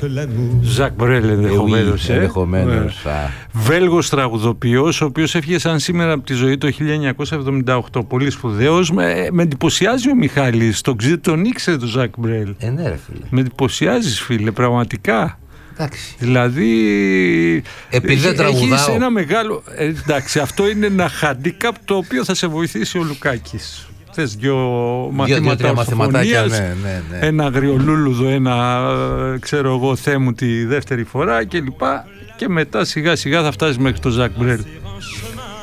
Ζακ Μπρέλ ενδεχομένως. Βέλγος τραγουδοποιός, ο οποίος έφυγε σαν σήμερα από τη ζωή το 1978. Πολύ σπουδαίος. Με εντυπωσιάζει ο Μιχάλης. Τον ήξερε τον Ζακ Μπρέλ. Ναι, ρε φίλε. Με εντυπωσιάζεις, φίλε, πραγματικά. Εντάξει. Δηλαδή. Επειδή δεν τραγουδάω. Έχεις ένα μεγάλο. Εντάξει, αυτό είναι ένα handicap το οποίο θα σε βοηθήσει ο Λουκάκης. Θες δυο μαθήματα ορθοφωνίας, ναι. Ένα αγριολούλουδο, ένα ξέρω εγώ Θέμου τη δεύτερη φορά κλπ. Και μετά σιγά σιγά θα φτάσεις μέχρι το Ζακ Μπρέλ.